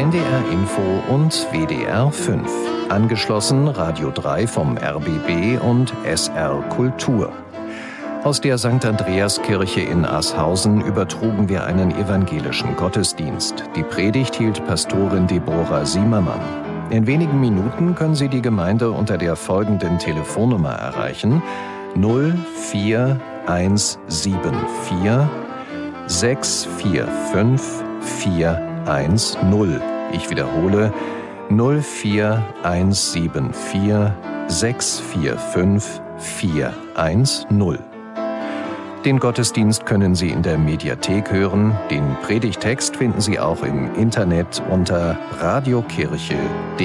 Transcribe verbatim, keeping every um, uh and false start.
N D R Info und W D R fünf. Angeschlossen Radio drei vom R B B und S R Kultur. Aus der Sankt Andreaskirche in Aashausen übertrugen wir einen evangelischen Gottesdienst. Die Predigt hielt Pastorin Deborah Siemermann. In wenigen Minuten können Sie die Gemeinde unter der folgenden Telefonnummer erreichen: null vier eins sieben vier sechs vier fünf vier eins null. Ich wiederhole: null vier eins sieben vier sechs vier fünf vier eins null. Den Gottesdienst können Sie in der Mediathek hören. Den Predigtext finden Sie auch im Internet unter radiokirche punkt de.